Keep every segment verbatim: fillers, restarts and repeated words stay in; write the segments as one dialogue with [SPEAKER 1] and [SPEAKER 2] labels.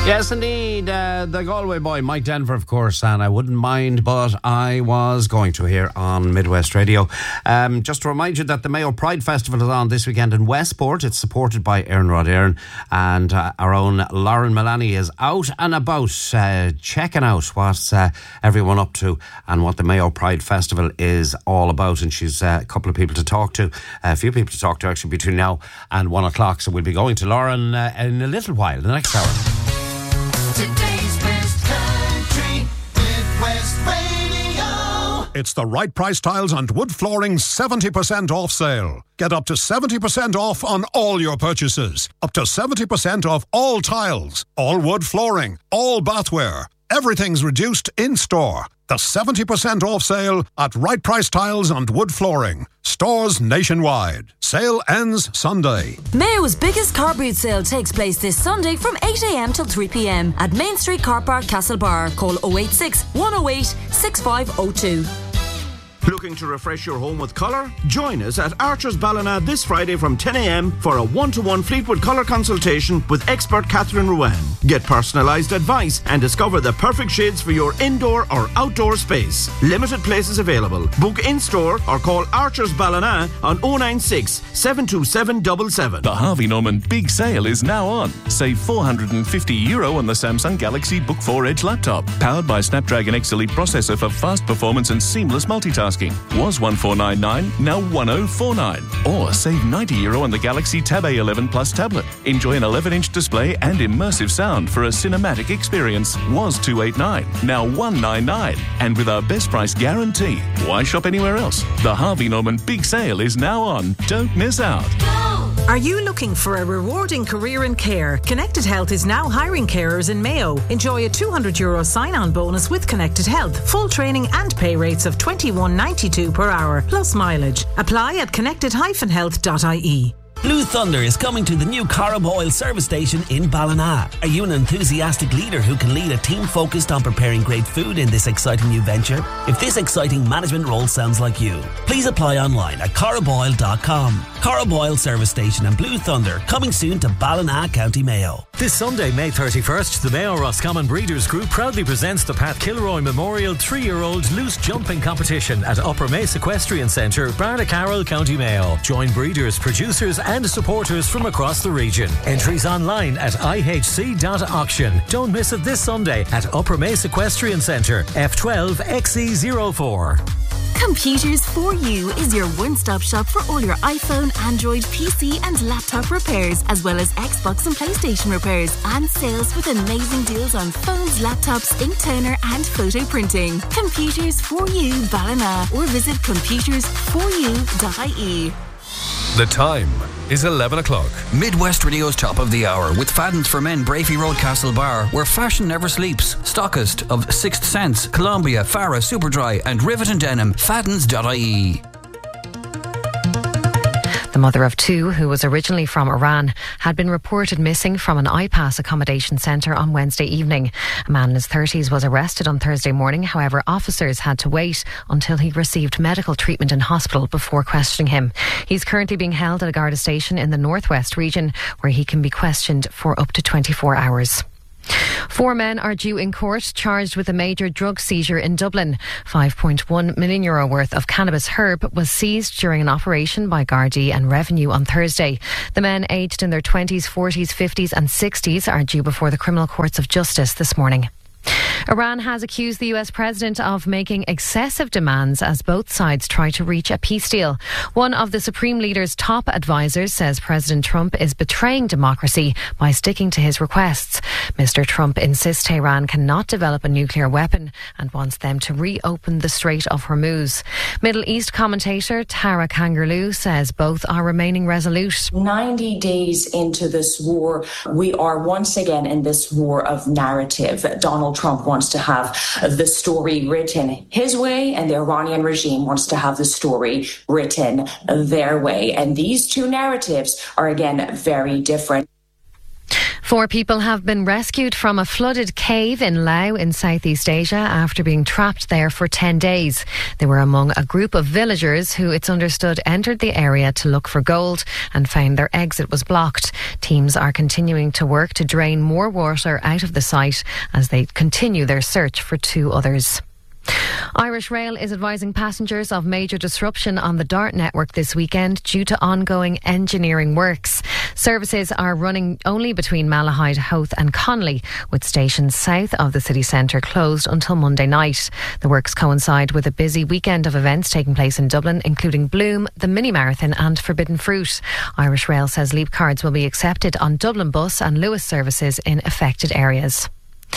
[SPEAKER 1] Yes, indeed. Uh, the Galway boy, Mike Denver, of course, and I wouldn't mind, but I was going to here on Midwest Radio. Um, just to remind you that the Mayo Pride Festival is on this weekend in Westport. It's supported by Aaron Éireann, and uh, our own Lauren Mullaney is out and about, uh, checking out what uh, everyone up to and what the Mayo Pride Festival is all about. And she's uh, a couple of people to talk to, a few people to talk to actually between now and one o'clock. So we'll be going to Lauren uh, in a little while, the next hour.
[SPEAKER 2] Today's best country, Midwest Radio.
[SPEAKER 3] It's the Right Price Tiles and Wood Flooring seventy percent off sale. Get up to seventy percent off on all your purchases. Up to seventy percent off all tiles, all wood flooring, all bathware. Everything's reduced in store. The seventy percent off sale at Right Price Tiles and Wood Flooring. Stores nationwide. Sale ends Sunday.
[SPEAKER 4] Mayo's biggest car boot sale takes place this Sunday from eight a.m. till three p.m. at Main Street Car Park, Castlebar. Call oh eight six, one oh eight, six five oh two.
[SPEAKER 5] Looking to refresh your home with colour? Join us at Archer's Ballina this Friday from ten a.m. for a one-to-one Fleetwood colour consultation with expert Catherine Ruane. Get personalised advice and discover the perfect shades for your indoor or outdoor space. Limited places available. Book in-store or call Archer's Ballina on oh nine six, seven two seven seven seven.
[SPEAKER 6] The Harvey Norman Big Sale is now on. Save four hundred fifty euro on the Samsung Galaxy Book four Edge laptop. Powered by Snapdragon X Elite processor for fast performance and seamless multitasking. Was one four nine nine, now one oh four nine. Or save ninety euro on the Galaxy Tab A eleven Plus tablet. Enjoy an eleven inch display and immersive sound for a cinematic experience. Was two eight nine, now one nine nine. And with our best price guarantee, why shop anywhere else? The Harvey Norman Big Sale is now on. Don't miss out.
[SPEAKER 7] Are you looking for a rewarding career in care? Connected Health is now hiring carers in Mayo. Enjoy a two hundred euro sign-on bonus with Connected Health. Full training and pay rates of twenty-one ninety-two per hour, plus mileage. Apply at connected dash health dot I E.
[SPEAKER 8] Blue Thunder is coming to the new Corrib Oil service station in Ballina. Are you an enthusiastic leader who can lead a team focused on preparing great food in this exciting new venture? If this exciting management role sounds like you, please apply online at corrib oil dot com. Corrib Oil service station and Blue Thunder coming soon to Ballina, County Mayo.
[SPEAKER 9] This Sunday, May thirty-first, the Mayo Roscommon Breeders Group proudly presents the Pat Kilroy Memorial three-year-old loose jumping competition at Upper Mace Equestrian Centre, Barnacarroll, County Mayo. Join breeders, producers and supporters from across the region. Entries online at I H C dot auction. Don't miss it this Sunday at Upper Mace Equestrian Centre, F twelve X E zero four.
[SPEAKER 10] Computers for You is your one-stop shop for all your iPhone, Android, P C and laptop repairs, as well as Xbox and PlayStation repairs, and sales with amazing deals on phones, laptops, ink toner and photo printing. Computers for You Ballina, or visit computers for you dot I E.
[SPEAKER 11] The time is eleven o'clock.
[SPEAKER 12] Midwest Radio's Top of the Hour with Fadden's for Men, Brafey Road, Castlebar, where fashion never sleeps. Stockist of Sixth Sense, Columbia, Farah, Superdry and Rivet and Denim. Faddens dot I E.
[SPEAKER 13] The mother of two, who was originally from Iran, had been reported missing from an I-PASS accommodation centre on Wednesday evening. A man in his thirties was arrested on Thursday morning. However, officers had to wait until he received medical treatment in hospital before questioning him. He's currently being held at a Garda station in the northwest region, where he can be questioned for up to twenty-four hours. Four men are due in court charged with a major drug seizure in Dublin. five point one million euro worth of cannabis herb was seized during an operation by Gardaí and Revenue on Thursday. The men, aged in their twenties, forties, fifties and sixties, are due before the criminal courts of justice this morning. Iran has accused the U S president of making excessive demands as both sides try to reach a peace deal. One of the Supreme Leader's top advisors says President Trump is betraying democracy by sticking to his requests. Mister Trump insists Tehran cannot develop a nuclear weapon and wants them to reopen the Strait of Hormuz. Middle East commentator Tara Kangarloo says both are remaining resolute.
[SPEAKER 14] ninety days into this war, we are once again in this war of narrative. Donald Trump wants to have the story written his way, and the Iranian regime wants to have the story written their way. And these two narratives are, again, very different.
[SPEAKER 13] Four people have been rescued from a flooded cave in Laos in Southeast Asia after being trapped there for ten days. They were among a group of villagers who, it's understood, entered the area to look for gold and found their exit was blocked. Teams are continuing to work to drain more water out of the site as they continue their search for two others. Irish Rail is advising passengers of major disruption on the DART network this weekend due to ongoing engineering works. Services are running only between Malahide, Howth and Connolly, with stations south of the city centre closed until Monday night. The works coincide with a busy weekend of events taking place in Dublin, including Bloom, the Mini Marathon and Forbidden Fruit. Irish Rail says Leap cards will be accepted on Dublin Bus and Lewis services in affected areas.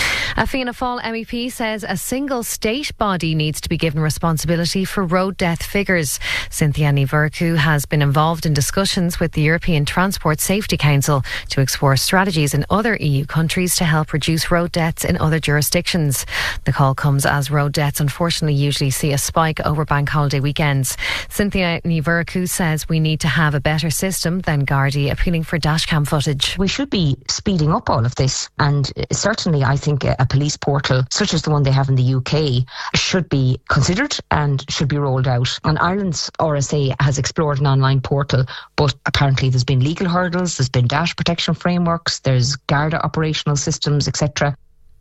[SPEAKER 13] A Fianna Fáil M E P says a single state body needs to be given responsibility for road death figures. Cynthia Ní Bhurcu has been involved in discussions with the European Transport Safety Council to explore strategies in other E U countries to help reduce road deaths in other jurisdictions. The call comes as road deaths unfortunately usually see a spike over bank holiday weekends. Cynthia Ní Bhurcu says we need to have a better system than Gardaí, appealing for dashcam footage.
[SPEAKER 15] We should be speeding up all of this, and certainly I think a police portal such as the one they have in the U K should be considered and should be rolled out. And Ireland's R S A has explored an online portal, but apparently there's been legal hurdles, there's been dash protection frameworks, there's Garda operational systems, et cetera.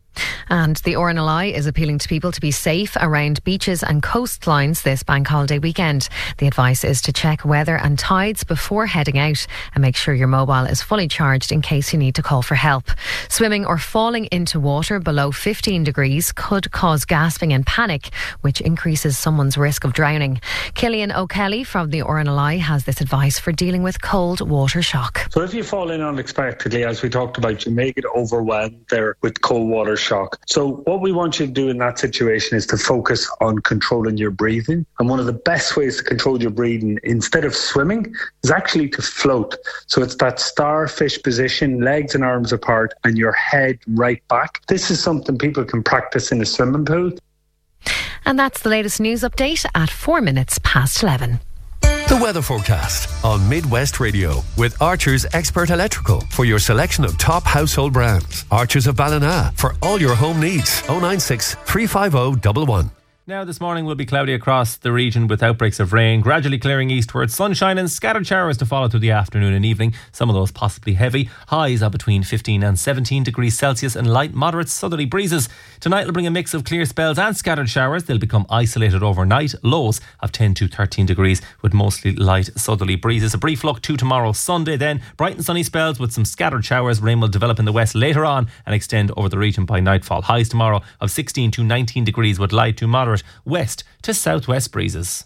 [SPEAKER 13] And the R N L I is appealing to people to be safe around beaches and coastlines this bank holiday weekend. The advice is to check weather and tides before heading out and make sure your mobile is fully charged in case you need to call for help. Swimming or falling into water below fifteen degrees could cause gasping and panic, which increases someone's risk of drowning. Killian O'Kelly from the R N L I has this advice for dealing with cold water shock.
[SPEAKER 16] So if you fall in unexpectedly, as we talked about, you may get overwhelmed there with cold water shock. So what we want you to do in that situation is to focus on controlling your breathing. And one of the best ways to control your breathing instead of swimming is actually to float. So it's that starfish position, legs and arms apart and your head right back. This is something people can practice in a swimming pool.
[SPEAKER 13] And that's the latest news update at four minutes past eleven.
[SPEAKER 17] The weather forecast on Midwest Radio with Archer's Expert Electrical for your selection of top household brands. Archer's of Ballina for all your home needs. oh nine six, three five oh, one one.
[SPEAKER 18] Now this morning will be cloudy across the region with outbreaks of rain, gradually clearing eastwards, sunshine and scattered showers to follow through the afternoon and evening, some of those possibly heavy. Highs are between fifteen and seventeen degrees Celsius and light moderate southerly breezes. Tonight will bring a mix of clear spells and scattered showers. They'll become isolated overnight. Lows of ten to thirteen degrees with mostly light southerly breezes. A brief look to tomorrow Sunday then. Bright and sunny spells with some scattered showers. Rain will develop in the west later on and extend over the region by nightfall. Highs tomorrow of sixteen to nineteen degrees with light to moderate west to southwest breezes.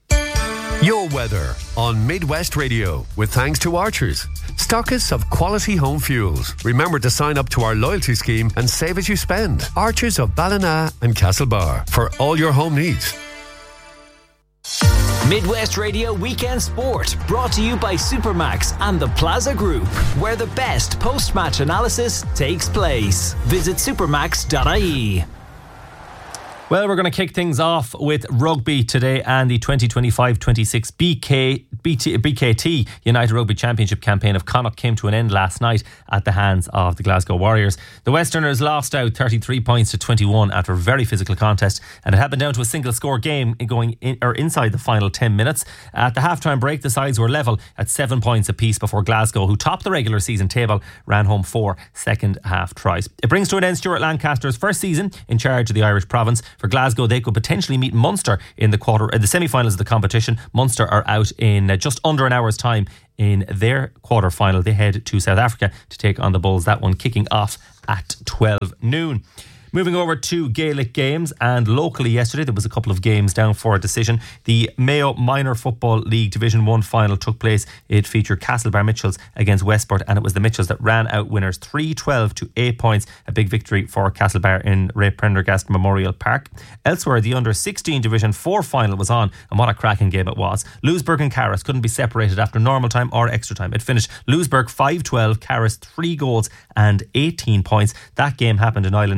[SPEAKER 17] Your weather on Midwest Radio with thanks to Archers, stockists of quality home fuels. Remember to sign up to our loyalty scheme and save as you spend. Archers of Ballina and Castlebar for all your home needs.
[SPEAKER 19] Midwest Radio Weekend Sport, brought to you by Supermax and the Plaza Group, where the best post-match analysis takes place. Visit supermax dot I E.
[SPEAKER 18] Well, we're going to kick things off with rugby today, and the twenty twenty-five twenty-six B K, B T, B K T United Rugby Championship campaign of Connacht came to an end last night at the hands of the Glasgow Warriors. The Westerners lost out thirty-three points to twenty-one after a very physical contest, and it happened down to a single score game going in, or inside the final ten minutes. At the halftime break, the sides were level at seven points apiece before Glasgow, who topped the regular season table, ran home four second half tries. It brings to an end Stuart Lancaster's first season in charge of the Irish province. For Glasgow, they could potentially meet Munster in the quarter, in the semi-finals of the competition. Munster are out in uh, just under an hour's time in their quarter final. They head to South Africa to take on the Bulls. That one kicking off at twelve noon. Moving over to Gaelic games, and locally yesterday there was a couple of games down for a decision. The Mayo Minor Football League Division one final took place. It featured Castlebar Mitchells against Westport, and it was the Mitchells that ran out winners three twelve to eight points. A big victory for Castlebar in Ray Prendergast Memorial Park. Elsewhere, the under sixteen Division four final was on, and what a cracking game it was. Louisburg and Carris couldn't be separated after normal time or extra time. It finished Louisburg five twelve, Carris three goals and eighteen points. That game happened in Island eighty,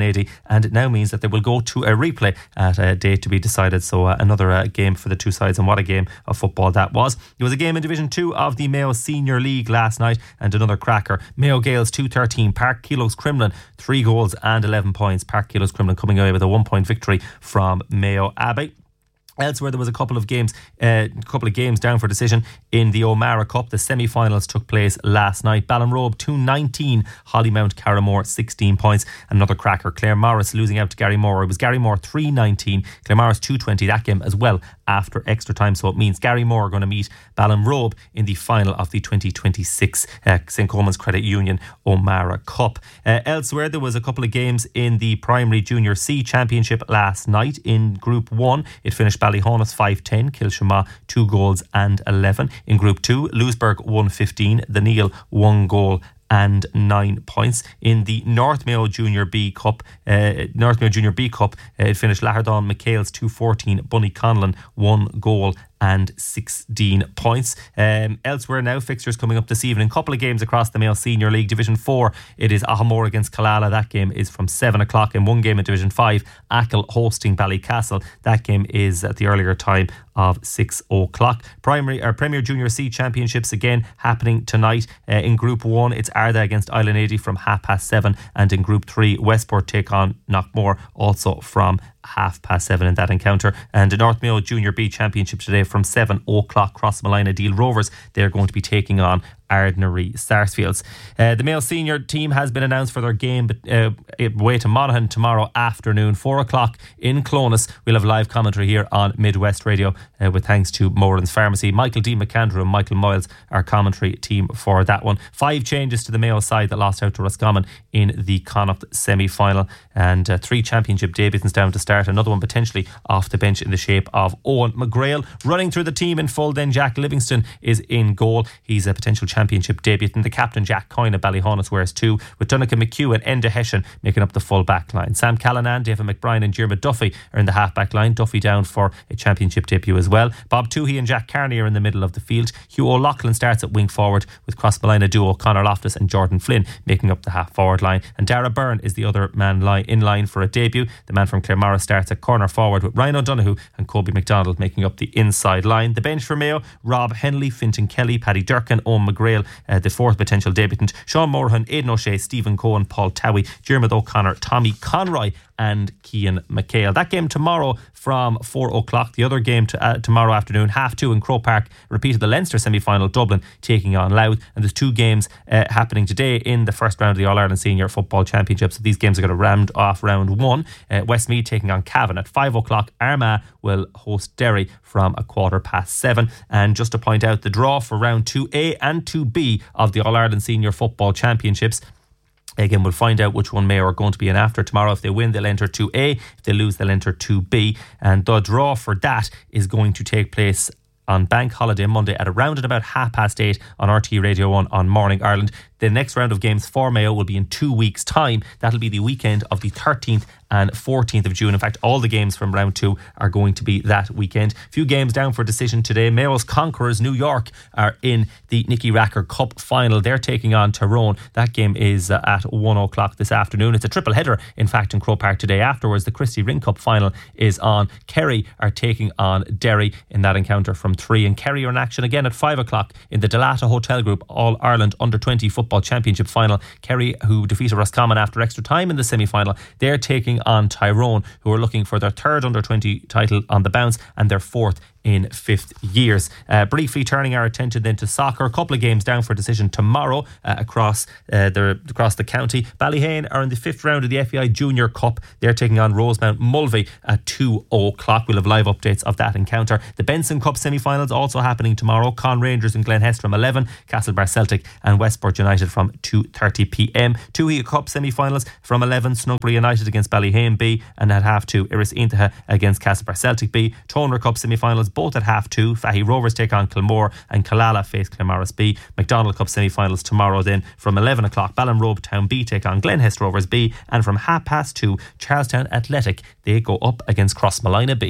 [SPEAKER 18] and it now means that they will go to a replay at a date to be decided. So uh, another uh, game for the two sides, and what a game of football that was. There was a game in Division two of the Mayo Senior League last night, and another cracker. Mayo Gales two thirteen, Park Kilos Crumlin three goals and eleven points. Park Kilos Crumlin coming away with a one point victory from Mayo Abbey. Elsewhere, there was a couple of games, a uh, couple of games down for decision in the O'Mara Cup. The semi-finals took place last night. Ballinrobe two nineteen, Hollymount Carramore sixteen points. Another cracker, Clare Morris losing out to Gary Moore. It was Gary Moore three nineteen, Clare Morris two twenty. That game as well after extra time. So it means Gary Moore are going to meet Ballinrobe in the final of the twenty twenty-six uh, Saint Coleman's Credit Union O'Mara Cup. Uh, elsewhere, there was a couple of games in the Primary Junior C Championship last night. In Group one, it finished Ballyhonus five ten, Kilshama two goals and eleven. In Group two, Lewisburg one fifteen, The Neil one goal and nine points. In the North Mayo Junior B Cup, uh, North Mayo Junior B Cup, uh, it finished Lahardon McHale's two fourteen, Bunny Conlon one goal and sixteen points. Um, elsewhere now, fixtures coming up this evening. Couple of games across the Mayo Senior League. Division four, it is Ahamore against Killala. That game is from seven o'clock. In one game in Division five, Achill hosting Ballycastle. That game is at the earlier time of six o'clock. Primary or Premier Junior C Championships again happening tonight. Uh, in Group one, it's Arda against Island eighty from half past seven, and in Group three, Westport take on Knockmore also from half past seven in that encounter. And the North Mayo Junior B Championship today from seven o'clock. Crossmalina Deal Rovers, they're going to be taking on Ardnary Sarsfields. Uh, the Mayo Senior team has been announced for their game but, uh, away to Monaghan tomorrow afternoon, four o'clock in Clonus. We'll have live commentary here on Midwest Radio uh, with thanks to Moran's Pharmacy. Michael D. McAndrew and Michael Moyles, our commentary team for that one. Five changes to the Mayo side that lost out to Roscommon in the Connacht semi-final, and uh, three championship debutants down to start. Another one potentially off the bench in the shape of Owen McGrail. Running through the team in full then, Jack Livingston is in goal. He's a potential championship debutant. The captain, Jack Coyne of Ballyhonus, wears two, with Dunica McHugh and Enda Hession making up the full back line. Sam Callanan, David McBrien and Jeremy Duffy are in the half back line. Duffy down for a championship debut as well. Bob Toohey and Jack Carney are in the middle of the field. Hugh O'Loughlin starts at wing forward, with Crossmalina duo Conor Loftus and Jordan Flynn making up the half forward line. And Dara Byrne is the other man line, in line for a debut. The man from Claremorris starts at corner forward, with Ryan O'Donoghue and Colby McDonald making up the inside line. The bench for Mayo: Rob Henley, Fintan Kelly, Paddy Durkin, Owen McGrail, uh, the fourth potential debutant, Sean Moorhan, Aidan O'Shea, Stephen Cohen, Paul Towie, Jeremy O'Connor, Tommy Conroy and Cian McHale. That game tomorrow from four o'clock. The other game to, uh, tomorrow afternoon, half two in Croke Park, repeat of the Leinster semi-final, Dublin taking on Louth. And there's two games uh, happening today in the first round of the All-Ireland Senior Football Championship. So these games are going to round off round one. Uh, Westmeath taking on Cavan at five o'clock. Armagh will host Derry from a quarter past seven. And just to point out, the draw for round two A and two B of the All-Ireland Senior Football Championships, again, we'll find out which one Mayo are going to be in after tomorrow. If they win, they'll enter two A. If they lose, they'll enter two B. And the draw for that is going to take place on Bank Holiday Monday at around at about half past eight on R T Radio one on Morning Ireland. The next round of games for Mayo will be in two weeks' time. That'll be the weekend of the thirteenth and fourteenth of June. In fact, all the games from round two are going to be that weekend. A few games down for decision today. Mayo's conquerors, New York, are in the Nicky Racker Cup final. They're taking on Tyrone. That game is uh, at one o'clock this afternoon. It's a triple header, in fact, in Croke Park today. Afterwards, the Christy Ring Cup final is on. Kerry are taking on Derry in that encounter from three. And Kerry are in action again at five o'clock in the Delata Hotel Group All-Ireland Under twenty Football Championship final. Kerry, who defeated Roscommon after extra time in the semi-final, they're taking on Tyrone, who are looking for their third under twenty title on the bounce and their fourth in fifth years. Uh, briefly turning our attention then to soccer. A couple of games down for decision tomorrow uh, across uh, the across the county. Ballyhane are in the fifth round of the F E I Junior Cup. They're taking on Rosemount Mulvey at two o'clock. We'll have live updates of that encounter. The Benson Cup semi-finals also happening tomorrow. Con Rangers and Glenhest from eleven, Castlebar Celtic and Westport United from two thirty p m. Tuohy Cup semi-finals from eleven, Snugbury United against Ballyhane B, and at half two, Iris Intaha against Castlebar Celtic B. Toner Cup semi-finals both at half two. Fahy Rovers take on Kilmore and Killala face Claremorris B. McDonald Cup semi-finals tomorrow then from eleven o'clock. Ballinrobe Town B take on Glenhest Rovers B, and from half past two, Charlestown Athletic, they go up against Crossmalina B.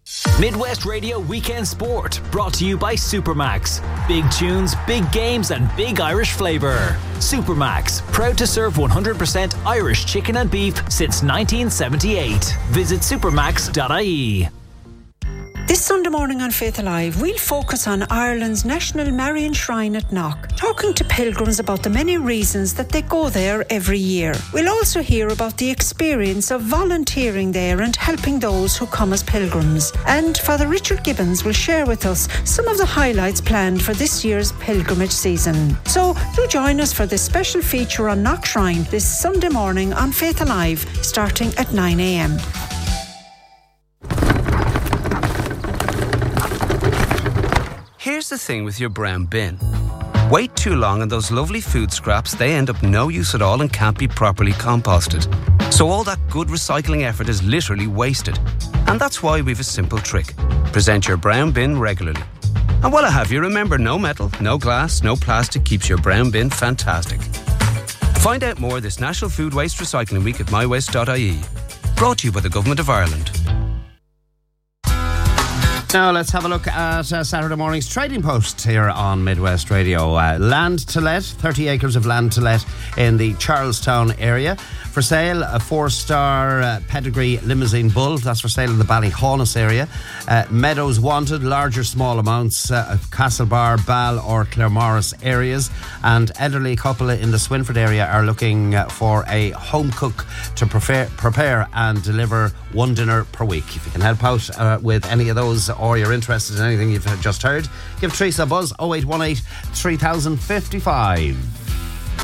[SPEAKER 19] Midwest Radio Weekend Sport, brought to you by Supermax. Big tunes, big games and big Irish flavour. Supermax, proud to serve one hundred percent Irish chicken and beef since nineteen seventy-eight. Visit supermax dot I E.
[SPEAKER 20] This Sunday morning on Faith Alive, we'll focus on Ireland's National Marian Shrine at Knock, talking to pilgrims about the many reasons that they go there every year. We'll also hear about the experience of volunteering there and helping those who come as pilgrims. And Father Richard Gibbons will share with us some of the highlights planned for this year's pilgrimage season. So do join us for this special feature on Knock Shrine this Sunday morning on Faith Alive, starting at nine a.m.
[SPEAKER 21] Here's the thing with your brown bin. Wait too long and those lovely food scraps, they end up no use at all and can't be properly composted. So all that good recycling effort is literally wasted. And that's why we've a simple trick. Present your brown bin regularly. And while I have you, remember, no metal, no glass, no plastic keeps your brown bin fantastic. Find out more this National Food Waste Recycling Week at my waste dot I E. Brought to you by the Government of Ireland.
[SPEAKER 1] Now let's have a look at uh, Saturday morning's trading post here on Midwest Radio. Uh, land to let, thirty acres of land to let in the Charlestown area. For sale, a four-star uh, pedigree limousine bull. That's for sale in the Ballyhaunis area. Uh, meadows wanted, large or small amounts uh, of Castlebar, Ball or Claremorris areas. And elderly couple in the Swinford area are looking uh, for a home cook to prepare, prepare and deliver one dinner per week. If you can help out uh, with any of those, or you're interested in anything you've just heard, give Teresa a buzz, oh eight one eight, three thousand fifty-five.